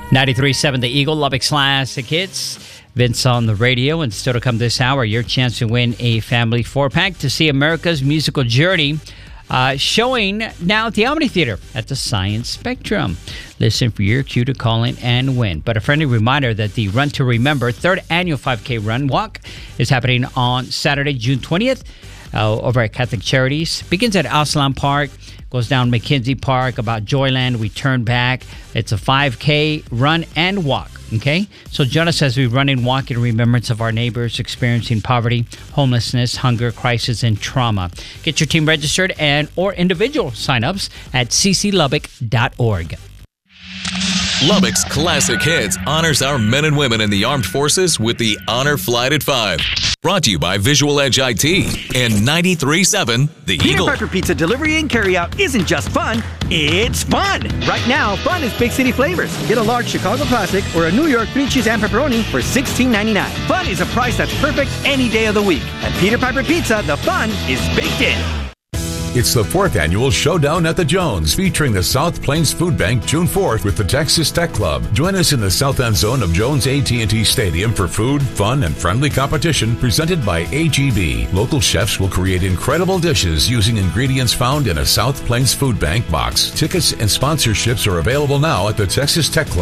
93.7 The Eagle, Lubbock's Classic Hits. Vince on the radio, and still to come this hour, your chance to win a family 4-pack to see America's musical journey showing now at the Omni Theater at the Science Spectrum. Listen for your cue to call in and win. But a friendly reminder that the Run to Remember 3rd Annual 5K Run Walk is happening on Saturday, June 20th over at Catholic Charities. Begins at Aslan Park, goes down McKenzie Park, about Joyland. We turn back. It's a 5K run and walk. Okay, so join us as we run and walk in remembrance of our neighbors experiencing poverty, homelessness, hunger, crisis, and trauma. Get your team registered and or individual signups at cclubbock.org. Lubbock's Classic Hits honors our men and women in the armed forces with the Honor Flight at 5. Brought to you by Visual Edge IT and 93.7 The Peter Eagle. Piper Pizza delivery and carryout isn't just fun, it's fun! Right now, fun is big city flavors. Get a large Chicago Classic or a New York 3 cheese and pepperoni for $16.99. Fun is a price that's perfect any day of the week. At Peter Piper Pizza, the fun is baked in. It's the 4th annual Showdown at the Jones, featuring the South Plains Food Bank June 4th with the Texas Tech Club. Join us in the south end zone of Jones AT&T Stadium for food, fun, and friendly competition presented by AGB. Local chefs will create incredible dishes using ingredients found in a South Plains Food Bank box. Tickets and sponsorships are available now at the Texas Tech Club.